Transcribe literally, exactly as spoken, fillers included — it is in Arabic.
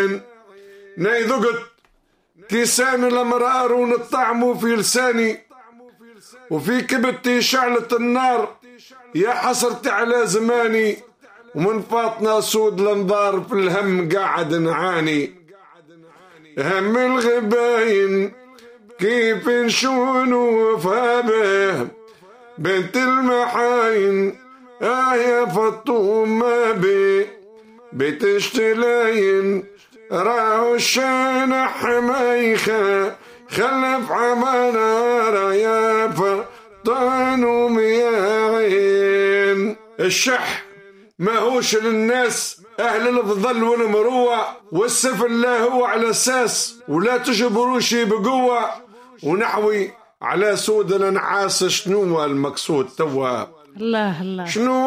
عين ناي ذقت كيسان الامرار ونطعموا في لساني وفي كبتي شعلة النار يا حسرتي على زماني ومن فاطنا سود الانظار في الهم قاعد نعاني هم الغباين كيف نشون وفابه بنت المحاين آه يا فطومة بي بتشتلين راهو الشانح ميخة خلف عمانا يا فطان ومياعين. الشح ماهوش للناس أهل الفضل والمروة والسفل لا هو على أساس ولا تجبروشي بقوة ونحوي على سود الانعاس. شنو المقصود توا؟ الله الله شنو